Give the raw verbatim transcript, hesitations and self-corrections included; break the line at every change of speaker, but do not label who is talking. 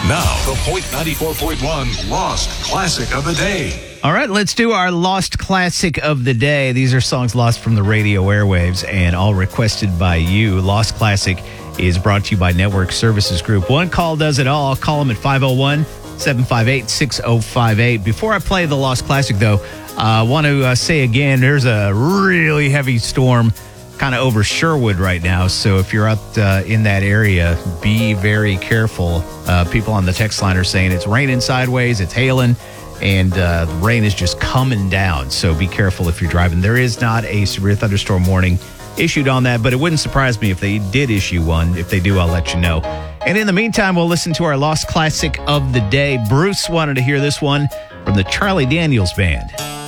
Now, the Point ninety-four point one Lost Classic of the Day.
All right, let's do our Lost Classic of the Day. These are songs lost from the radio airwaves and all requested by you. Lost Classic is brought to you by Network Services Group. One call does it all. Call them at five oh one, seven five eight, six oh five eight. Before I play the Lost Classic, though, I uh, want to uh, say again, there's a really heavy storm kind of over Sherwood right now. So if you're out uh, in that area, be very careful. Uh, people on the text line are saying it's raining sideways, it's hailing, and uh, the rain is just coming down. So be careful if you're driving. There is not a severe thunderstorm warning issued on that, but it wouldn't surprise me if they did issue one. If they do, I'll let you know. And in the meantime, we'll listen to our Lost Classic of the Day. Bruce wanted to hear this one from the Charlie Daniels Band.